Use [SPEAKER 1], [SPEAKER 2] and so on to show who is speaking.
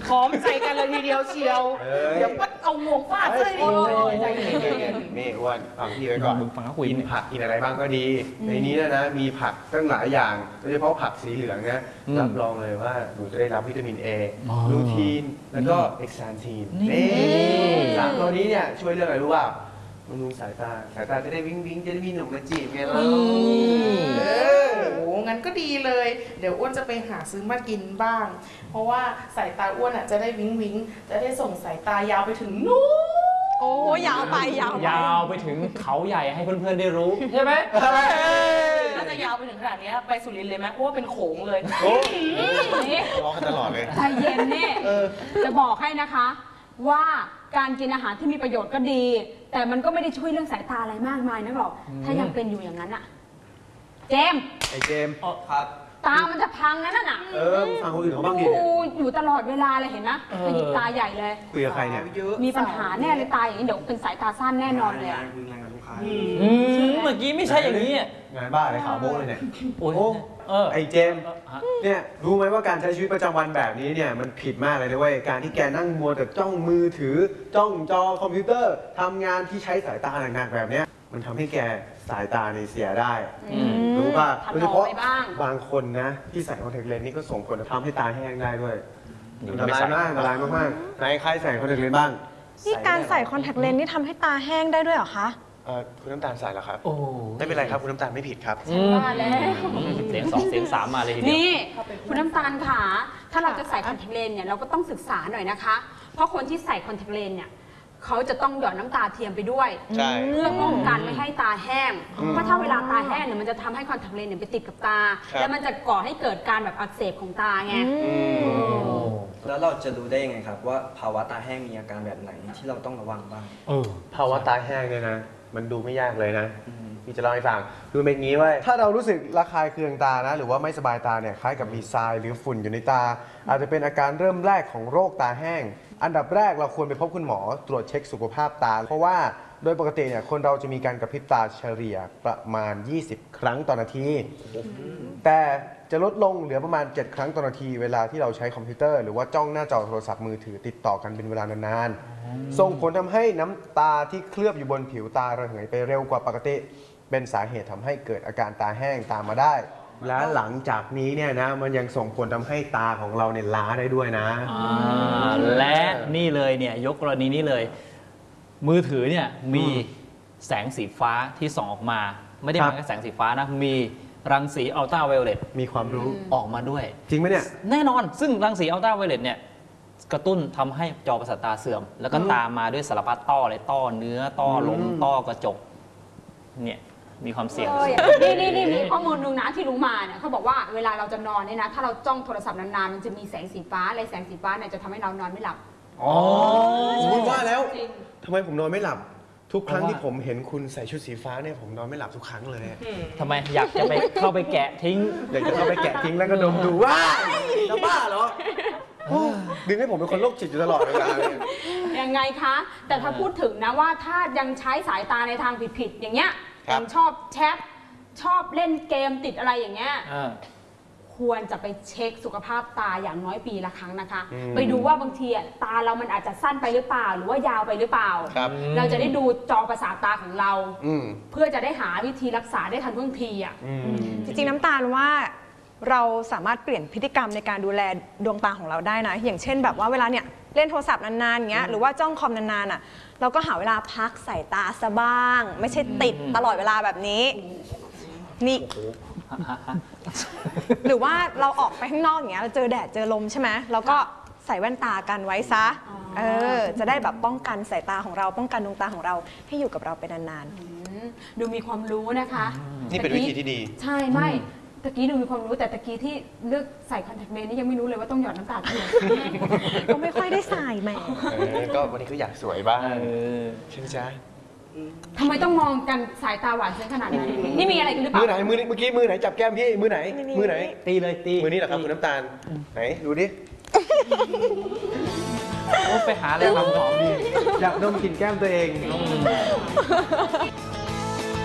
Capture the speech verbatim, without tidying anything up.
[SPEAKER 1] พร้อมใจกันเลยทีเดียวเชียวเดี๋ยวก็เอางวงฟาดเลยดิ
[SPEAKER 2] นี่อ้วนฟังพี่ไว้ก่อนกินผักกินอะไรบ้างก็ดีในนี้นะนะมีผักตั้งหลายอย่างโดยเฉพาะผักสีเหลืองนะรับรองเลยว่าหนูจะได้รับวิตามินเอลูทีนแล้วก็เอ็กซานทีนนี่สามตัวนี้เนี่ยช่วยเรื่องอะไรรู้ป่ะบำรุงสายตาสายตาจะได้วิ่งวิ่งจะได้มีหนุ่มมาจีบไงล่ะ
[SPEAKER 1] โอ้งั้นก็ดีเลยเดี๋ยวอ้วนจะไปหาซื้อมากินบ้างเพราะว่าสายตาอ้วนอ่ะจะได้วิ่งวิ่งจะได้ส่งสายตายาวไปถึงนู้น
[SPEAKER 3] โอ้ยาวไปยาวไป
[SPEAKER 4] ยาวไปถึงเขาใหญ่ให้เพื่อนๆได้รู้ใช่ไหม
[SPEAKER 1] น่าจะยาวไปถึงขนาดนี้ไปสุรินทร์เลยไหมเพราะว่าเป็นโขงเลย
[SPEAKER 2] ร้องกันตลอดเลย
[SPEAKER 3] ใจเย็นนี่จะบอกให้นะคะว่าการกินอาหารที่มีประโยชน์ก็ดีแต่มันก็ไม่ได้ช่วยเรื่องสายตาอะไรมากมายนักหรอกถ้ายังเป็นอยู่อย่างนั้นอะเจม
[SPEAKER 2] ไอเจมครับ
[SPEAKER 3] ตามันจะพังนั่นน่ะ
[SPEAKER 2] เออฟังคนอื่นเขาบ้างดิ
[SPEAKER 3] อยู่ตลอดเวลาเลยเห็นนะขยิบตาใหญ่เลย
[SPEAKER 2] คุยกับใครเนี่ย
[SPEAKER 3] มีปัญหาแน่เลยตาอย่างนี้เดี๋ยวเป็นสายตาสั้นแน่นอนเลย
[SPEAKER 2] คุยงานกับลูกค้า
[SPEAKER 4] เมื่อกี้ไม่ใช่อย่างนี้
[SPEAKER 2] งานบ้าอะไรข่าวโม้เลยเนี่ย
[SPEAKER 4] โอ้
[SPEAKER 2] ไอเจมเนี่ยรู้ไหมว่าการใช้ชีวิตประจำวันแบบนี้เนี่ยมันผิดมากเลยนะเว้ยการที่แกนั่งมัวแต่จ้องมือถือจ้องจอคอมพิวเตอร์ทำงานที่ใช้สายตาหนักๆแบบนี้มันทำให้แกสายตาในเสียได้รู้ป่ะโดยเฉพาะบางคนนะที่ใส่คอนแทคเลนส์นี่ก็ส่งผลทำให้ตาแห้งได้ด้วยอันตรายมากอันตรายมากๆไหนใครใส่คอนแทคเลนส์บ้าง
[SPEAKER 3] นี่การใส่คอนแทคเลนส์นี่ทำให้ตาแห้งได้ด้วยเหรอคะ
[SPEAKER 2] เออคุณน้ำตาลใส่แล้วครับไม่เป็นไรครับคุณน้ำตาลไม่ผิดครับ
[SPEAKER 3] มาแล้ว
[SPEAKER 4] เสียงสองเสียงสามมาเลยทีเดียว
[SPEAKER 3] นี่คุณน้ำตาลค่ะถ้าเราจะใส่คอนแทคเลนส์เนี่ยเราก็ต้องศึกษาหน่อยนะคะเพราะคนที่ใส่คอนแทคเลนส์เนี่ยเขาจะต้องหยอดน้ำตาเทียมไปด้วยเพื่อป้องกันไม่ให้ตาแห้งเพราะถ้าเวลาตาแห้งเนี่ยมันจะทำให้คอนแทคเลนส์เนี่ยไปติดกับตาแล้วมันจะก่อให้เกิดการแบบอักเสบของตาไง
[SPEAKER 5] แล้วเราจะรู้ได้ยังไงครับว่าภาวะตาแห้งมีอาการแบบไหนที่เราต้องระวังบ้าง
[SPEAKER 2] ภาวะตาแห้งเนี่ยนะมันดูไม่ยากเลยนะพี่จะเล่าให้ฟังคือเป็นงี้ว่าถ้าเรารู้สึกระคายเคืองตานะหรือว่าไม่สบายตาเนี่ยคล้ายกับมีทรายหรือฝุ่นอยู่ในตาอาจจะเป็นอาการเริ่มแรกของโรคตาแห้งอันดับแรกเราควรไปพบคุณหมอตรวจเช็คสุขภาพตาเพราะว่าโดยปกติเนี่ยคนเราจะมีการกระพริบตาเฉลี่ยประมาณยี่สิบครั้งต่อนาทีแต่จะลดลงเหลือประมาณเจ็ดครั้งต่อนาทีเวลาที่เราใช้คอมพิวเตอร์หรือว่าจ้องหน้าจอโทรศัพท์มือถือติดต่อกันเป็นเวลานานๆส่งผลทำให้น้ำตาที่เคลือบอยู่บนผิวตาระเหยไปเร็วกว่าปกติเป็นสาเหตุทำให้เกิดอาการตาแห้งตามมาได้และหลังจากนี้เนี่ยนะมันยังส่งผลทำให้ตาของเราเนี่ยล้าได้ด้วยนะ
[SPEAKER 4] และนี่เลยเนี่ยยกกรณีนี้เลยมือถือเนี่ยมีแสงสีฟ้าที่ส่องออกมาไม่ได้มาแค่แสงสีฟ้านะมีรังสีอัลตราไวโอเลต
[SPEAKER 2] มีความรู้
[SPEAKER 4] ออกมาด้วย
[SPEAKER 2] จริงไหมเนี่ย
[SPEAKER 4] แน่นอนซึ่งรังสีอัลตราไวโอเลตเนี่ยกระตุ้นทำให้จอประสาทตาเสื่อมแล้วก็ตามมาด้วยสารพัดต้อเลยต้อเนื้อต้อลมต้อกระจกเนี่ยมีความเสี่ยง
[SPEAKER 3] นี่นี่นี่มีข้อมูลนึงนะที่รู้มาเนี่ยเขาบอกว่าเวลาเราจะนอนเนี่ยนะถ้าเราจ้องโทรศัพท์นานๆมันจะมีแสงสีฟ้าอะไรแสงสีฟ้าเนี่ยจะทำให้เรานอนไม่หลับ
[SPEAKER 2] อ๋อผมว่าแล้วทำไมผมนอนไม่หลับทุกครั้งที่ผมเห็นคุณใส่ชุดสีฟ้าเนี่ยผมนอนไม่หลับทุกครั้งเลย
[SPEAKER 4] ทำไมอยากจะไปเข้าไปแกะทิ้ง
[SPEAKER 2] อยากจะเข้าไปแกะทิ้งแล้วก็ดมดูว่าจะบ้าเหรอดึงให้ผมเป็นคนโรคจิตอยู่ตลอดเวลาเลย
[SPEAKER 3] ยังไงคะแต่ถ้าพูดถึงนะว่าถ้ายังใช้สายตาในทางผิดๆอย่างเงี้ยยังชอบแชทชอบเล่นเกมติดอะไรอย่างเงี้ยควรจะไปเช็คสุขภาพตาอย่างน้อยปีละครั้งนะคะไปดูว่าบางทีตาเรามันอาจจะสั้นไปหรือเปล่าหรือว่ายาวไปหรือเปล่าเราจะได้ดูจอประสาทตาของเราเพื่อจะได้หาวิธีรักษาได้ทันท่วงทีอ่ะ
[SPEAKER 6] จริงๆน้ำตาลว่าเราสามารถเปลี่ยนพฤติกรรมในการดูแลดวงตาของเราได้นะอย่างเช่นแบบว่าเวลาเนี่ยเล่นโทรศัพท์นานๆอย่างเงี้ยหรือว่าจ้องคอมนานๆอ่ะเราก็หาเวลาพักสายตาซะบ้างไม่ใช่ติดตลอดเวลาแบบนี้นี่หรือว่าเราออกไปข้างนอกอย่างเงี้ยเราเจอแดดเจอลมใช่ไหมเราก็ใส่แว่นตากันไว้ซะเออจะได้แบบป้องกันสายตาของเราป้องกันดวงตาของเราให้อยู่กับเราไปนาน
[SPEAKER 3] ๆดูมีความรู้นะคะ
[SPEAKER 2] นี่เป็นวิธีที่ดี
[SPEAKER 3] ใช่ไม่ตะกี้ดูมีความรู้แต่ตะกี้ที่เลือกใส่คอนแทคเลนส์นี่ยังไม่รู้เลยว่าต้องหยอดน้ำตาเทียม
[SPEAKER 6] ก็ไม่ค่อยได้ใส่แหม
[SPEAKER 2] ก็วันนี้ก็อยากสวยบ้างใช่ไหมจ๊ะ
[SPEAKER 3] ทำไมต้องมองกันสายตาหวานเสียขนาดนั้นนี่มีอะไรกันหรือเปล่า
[SPEAKER 2] มือไหนมือเมื่อกี้มือไหนจับแก้มพี่มือไหนมือไหน
[SPEAKER 4] ตีเลยตี
[SPEAKER 2] มือนี้แหละครับคุณน้ำตาลไหนดูดิ
[SPEAKER 4] ไปหาอะไรทำหอมดี
[SPEAKER 2] อยากดมกลิ่นแก้มตัวเอง